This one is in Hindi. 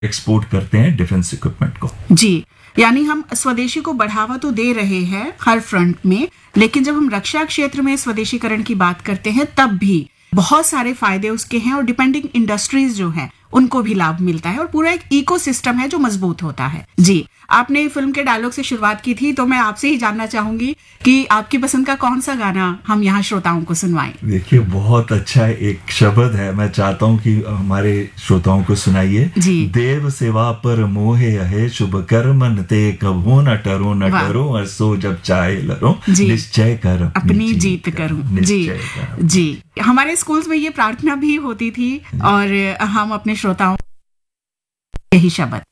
एक्सपोर्ट करते हैं डिफेंस इक्विपमेंट को। जी, यानी हम स्वदेशी को बढ़ावा तो दे रहे हैं हर फ्रंट में, लेकिन जब हम रक्षा क्षेत्र में स्वदेशीकरण की बात करते हैं तब भी बहुत सारे फायदे उसके हैं और डिपेंडिंग इंडस्ट्रीज जो हैं उनको भी लाभ मिलता है और पूरा एक इकोसिस्टम है जो मजबूत होता है। जी, आपने फिल्म के डायलॉग से शुरुआत की थी, तो मैं आपसे ही जानना चाहूंगी कि आपकी पसंद का कौन सा गाना हम यहाँ श्रोताओं को सुनवाएं। देखिए, बहुत अच्छा एक शब्द है, मैं चाहता हूँ कि हमारे श्रोताओं को सुनाइए। जी। देव सेवा पर मोहे है शुभ कर्मन ते, कभू न टरो न डरो, असो जब चाहे लरो, निश्चय कर अपनी जीत करूं। जी जी, हमारे स्कूल्स में ये प्रार्थना भी होती थी और हम अपने श्रोताओं यही शब्द